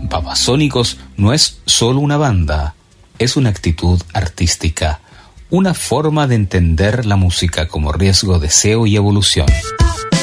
Babasónicos no es solo una banda, es una actitud artística, una forma de entender la música como riesgo, deseo y evolución.